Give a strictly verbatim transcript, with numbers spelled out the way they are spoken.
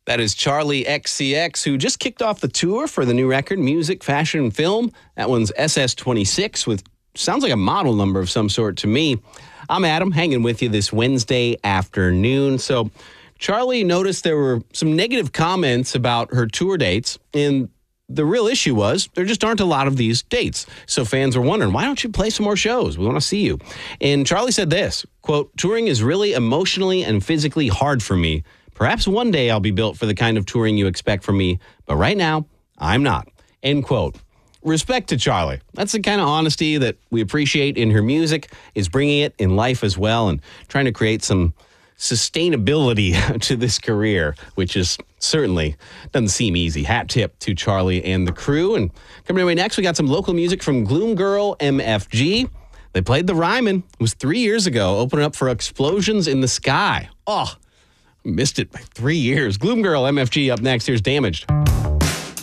That is Charlie X C X, who just kicked off the tour for the new record, Music, Fashion, and Film. That one's S S twenty-six, with sounds like a model number of some sort to me. I'm Adam, hanging with you this Wednesday afternoon. So Charlie noticed there were some negative comments about her tour dates, and the real issue was there just aren't a lot of these dates. So fans were wondering, why don't you play some more shows? We want to see you. And Charlie said this, quote, touring is really emotionally and physically hard for me. Perhaps one day I'll be built for the kind of touring you expect from me, but right now, I'm not. End quote. Respect to Charlie. That's the kind of honesty that we appreciate in her music, is bringing it in life as well and trying to create some sustainability to this career, which is certainly doesn't seem easy. Hat tip to Charlie and the crew. And coming away next, we got some local music from Gloom Girl M F G. They played the Ryman. It was three years ago, opening up for Explosions in the Sky. Oh, missed it by three years. Gloom Girl M F G up next. Here's Damaged.